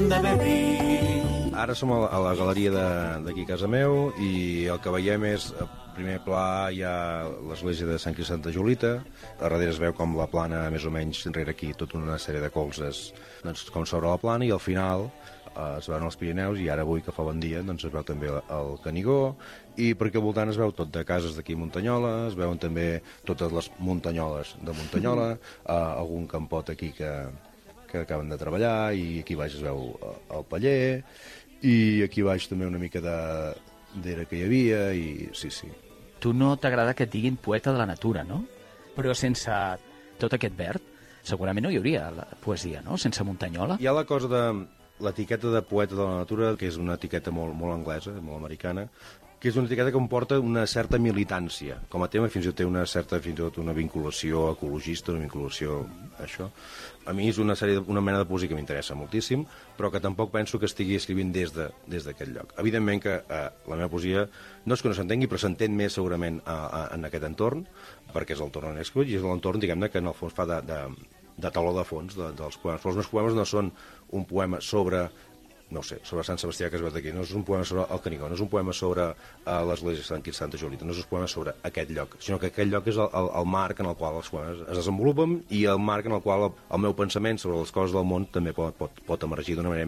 de Berlín. Ara som a la galeria d'aquí a casa meu i el que veiem és, a primer pla hi ha l'església de Sant Crist Santa Julita, a darrere es veu com la plana, més o menys, enrere aquí, tota una sèrie de colzes, doncs, com sobre la plana, i al final es veuen els Pirineus, i ara avui que fa bon dia doncs es veu també el Canigó, i perquè al voltant es veu tot de cases d'aquí a Muntanyola, es veuen també totes les muntanyoles de Muntanyola, algun campot aquí que acaben de treballar, i aquí baix es veu el paller, i aquí baix també una mica d'era que hi havia, i sí. Tu no t'agrada que et diguin poeta de la natura, no? Però sense tot aquest verd, segurament no hi hauria la poesia, no? Sense Muntanyola. Hi ha la cosa de l'etiqueta de poeta de la natura, que és una etiqueta molt anglesa, molt americana, que és una etiqueta que comporta una certa militància. Com a tema fins i tot té una vinculació ecologista, una vinculació això. A mi és una mena de poesia que m'interessa moltíssim, però que tampoc penso que estigui escrivint des d'aquest lloc. Evidentment que la meva poesia no és que no s'entengui, però s'entén més segurament en aquest entorn, perquè és l'entorn on he escrit, i és l'entorn, diguem-ne, que en el fons fa de taló de fons dels poemes. Però els meus poemes no són un poema sobre Sant Sebastià, que es veu d'aquí, no és un poema sobre el Canigó, no és un poema sobre l'església de Sant Crist Santa Julita, no és un poema sobre aquest lloc, sinó que aquest lloc és el marc en el qual els poemes es desenvolupen, i el marc en el qual el meu pensament sobre les coses del món també pot emergir d'una manera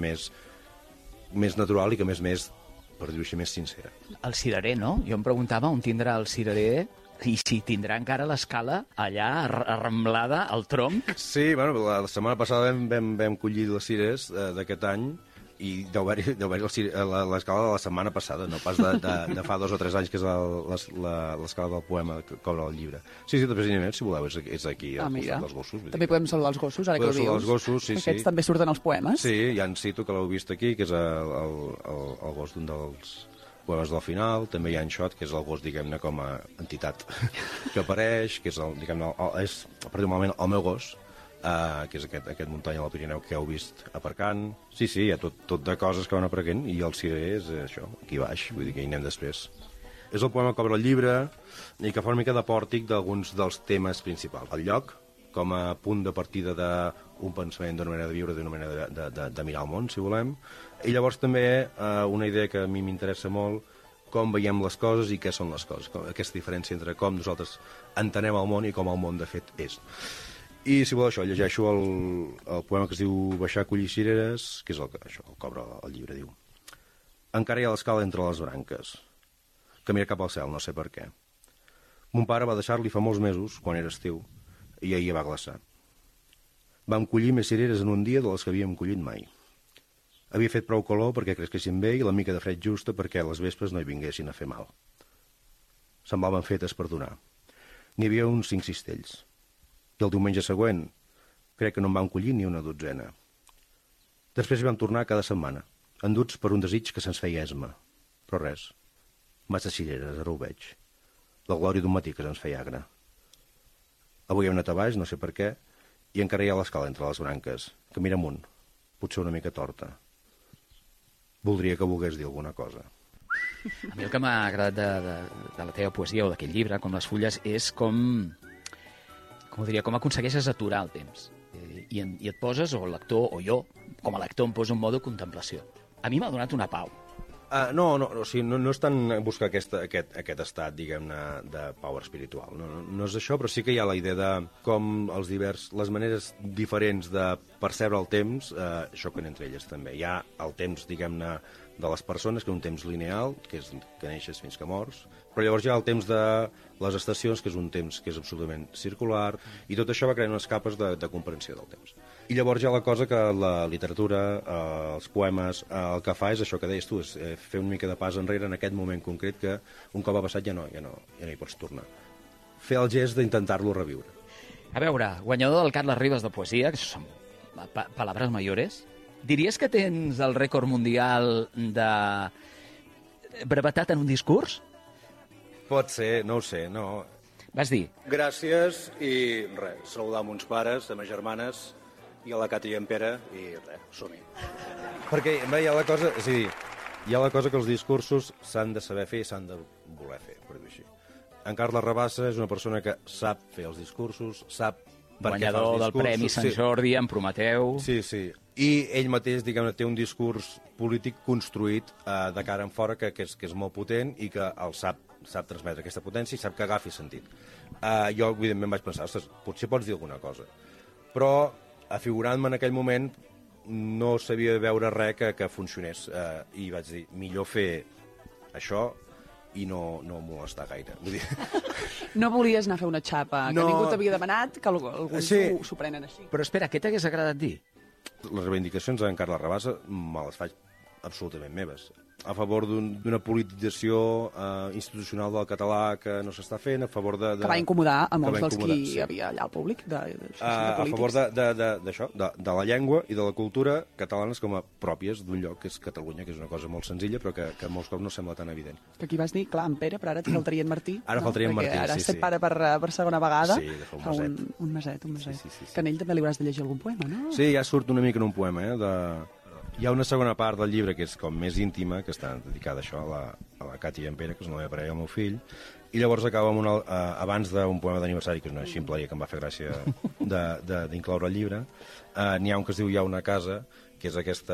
més natural i que més, per dir-ho així, més sincera. El cirerer, no? Jo em preguntava on tindrà el cirerer i si tindrà encara l'escala allà arramblada al tronc. Sí, bueno, la setmana passada vam collir les cires d'aquest any, i deu haver-hi l'escala de la setmana passada, no pas de fa 2 o 3 anys, que és l'escala del poema que cobra el llibre. Sí, precisament, si voleu, és aquí, al costat dels gossos. També podem saludar els gossos, ara que ho dius. Els gossos, sí. Aquests també surten als poemes. Sí, ja en cito, que l'heu vist aquí, que és el gos d'un dels poemes del final. També hi ha en Xot, que és el gos, diguem-ne, com a entitat que apareix, que és, diguem-ne, és particularment el meu gos, que és aquest muntanya del Pirineu que heu vist aparcant. Sí, hi ha tot de coses que van apareixent, i el cirerer és això, aquí baix, vull dir que hi anem després. És el poema que obre el llibre i que fa una mica de pòrtic d'alguns dels temes principals. El lloc, com a punt de partida d'un pensament, d'una manera de viure, d'una manera de mirar el món, si volem. I llavors també una idea que a mi m'interessa molt, com veiem les coses i què són les coses, aquesta diferència entre com nosaltres entenem el món i com el món de fet és. I si voleu això, llegeixo el poema que es diu Baixar a collir cireres, que és el que obre el llibre, diu: encara hi ha l'escala entre les branques, que mira cap al cel, no sé per què. Mon pare va deixar-li fa molts mesos, quan era estiu, i ahir va glaçar. Vam collir més cireres en un dia de les que havíem collit mai. Havia fet prou calor perquè cresquessin bé i la mica de fred justa perquè les vespes no hi vinguessin a fer mal. Semblaven fetes per donar. N'hi havia uns 5 cistells. I el diumenge següent crec que no en vam collir ni una dotzena. Després hi vam tornar cada setmana, enduts per un desig que se'ns feia esma. Però res, massa cireres, ara ho veig. La glòria d'un matí que se'ns feia agre. Avui hem anat a baix, no sé per què, i encara hi ha l'escala entre les branques, que mira amunt, potser una mica torta. Voldria que volgués dir alguna cosa. A mi el que m'ha agradat de la teva poesia o d'aquest llibre, com les fulles, és com aconsegueixes aturar el temps. I et poses, o el lector, o jo, com a lector, em poso en modo contemplació. A mi m'ha donat una pau. No és tant buscar aquest estat, diguem-ne, de pau espiritual. No és això, però sí que hi ha la idea de com les maneres diferents de percebre el temps xoquen entre elles també. Hi ha el temps, diguem-ne, de les persones, que és un temps lineal, que és que neixes fins que mors, però llavors hi ha el temps de les estacions, que és un temps que és absolutament circular, i tot això va creant unes capes de comprensió del temps. I llavors hi ha la cosa que la literatura, els poemes, el que fa és això que deies tu, és fer una mica de pas enrere en aquest moment concret que un cop ha passat ja no hi pots tornar. Fer el gest d'intentar-lo reviure. A veure, guanyador del Carles Ribas de poesia, que són palabras mayores, diries que tens el rècord mundial de brevetat en un discurs? Pot ser, no ho sé, no. Vas dir? Gràcies i res, saludar a mons pares, a mes germanes i a la Cata i en Pere i res, som-hi. Perquè hi ha la cosa, és a dir, hi ha la cosa que els discursos s'han de saber fer i s'han de voler fer, per dir-ho així. En Carles Rabassa és una persona que sap fer els discursos, sap guanyador del Premi Sant Jordi, en Prometeu... Sí, sí. I ell mateix, diguem-ne, té un discurs polític construït de cara en fora que és molt potent i que el sap transmetre aquesta potència i sap que agafi sentit. Jo, evidentment, vaig pensar, ostres, potser pots dir alguna cosa. Però, afigurant-me en aquell moment, no sabia veure res que funcionés. I vaig dir, millor fer això i no molestar gaire. Vull dir... No volies anar a fer una xapa, que ningú t'havia demanat, que alguns s'ho prenen així. Però espera, què t'hagués agradat dir? Les reivindicacions d'en Carles Rabassa me les faig absolutament meves. A favor d'una politització institucional del català que no s'està fent, a favor de... Que va incomodar a molts dels qui hi havia allà al públic, a favor d'això, de la llengua i de la cultura catalanes com a pròpies d'un lloc que és Catalunya, que és una cosa molt senzilla, però que molts cops no sembla tan evident. Que aquí vas dir, clar, en Pere, però ara et faltaria en Martí. Ara faltaria en Martí, sí, sí. Ara has set pare per segona vegada. Sí, de fa un meset. Un meset. Sí. Que en ell també li hauràs de llegir algun poema, no? Sí, ja surt una mica en un poema, Hi ha una segona part del llibre que és com més íntima, que està dedicada a això, a la Cati i en Pere, que és la meva parella i el meu fill, i llavors acaba amb abans d'un poema d'aniversari, que és una ximpleria que em va fer gràcia d'incloure al llibre. N'hi ha un que es diu Hi ha una casa, que és aquest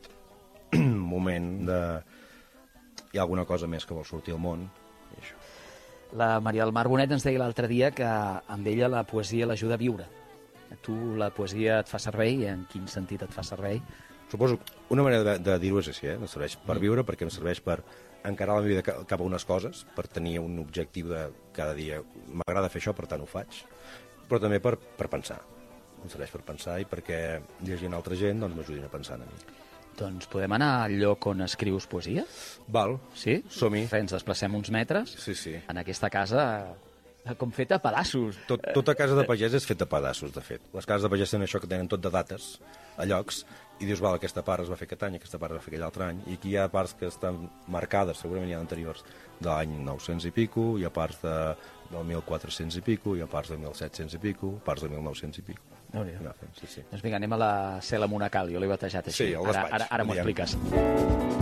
moment de... Hi ha alguna cosa més que vol sortir al món, i això. La Maria del Mar Bonet ens deia l'altre dia que amb ella la poesia l'ajuda a viure. A tu la poesia et fa servei, i en quin sentit et fa servei? Suposo que una manera de dir-ho és així, em serveix per viure, perquè em serveix per encarar la meva vida cap a unes coses, per tenir un objectiu de cada dia. M'agrada fer això, per tant ho faig, però també per pensar. Em serveix per pensar i perquè llegint altra gent m'ajudin a pensar en mi. Doncs podem anar al lloc on escrius poesia? Val, Sí? som-hi. Ens desplacem uns metres. Sí. En aquesta casa com feta a pedaços. Tota casa de pagès és feta a pedaços, de fet. Les cases de pagès tenen això, que tenen tot de dates, a llocs, i dius, val, aquesta part es va fer aquest any, aquesta part es va fer aquell altre any, i aquí hi ha parts que estan marcades, segurament hi ha anteriors, de l'any 900 i pico, hi ha parts del 1400 i pico, hi ha parts de 1700 i pico, parts de 1900 i pico. Sí. Doncs vinga, anem a la cel·la monacal, jo l'he batejat així. Sí, el despatx. Ara m'ho expliques.